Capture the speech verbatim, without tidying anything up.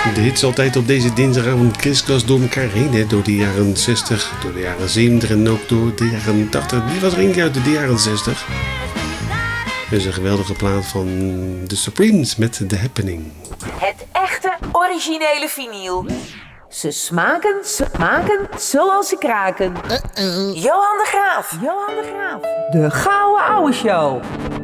De hits altijd op deze dinsdagavond kriskras door elkaar heen. Hè? Door de jaren zestig, door de jaren zeventig en ook door de jaren tachtig. Die was er eentje uit de jaren zestig. Dit is een geweldige plaat van The Supremes met The Happening. Het echte originele vinyl. Ze smaken, smaken zoals ze kraken. Uh-uh. Johan de Graaf. Johan de Graaf. De Gouden Ouwe Show.